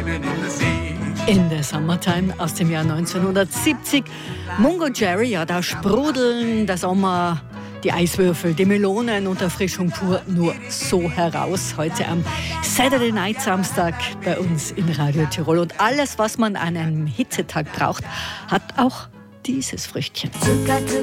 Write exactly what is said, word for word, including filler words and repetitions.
In der Summertime aus dem Jahr neunzehnhundertsiebzig. Mungo Jerry, ja, da sprudeln der Sommer, die Eiswürfel, die Melonen und Erfrischung pur nur so heraus. Heute am Saturday Night Samstag bei uns in Radio Tirol. Und alles, was man an einem Hitzetag braucht, hat auch dieses Früchtchen.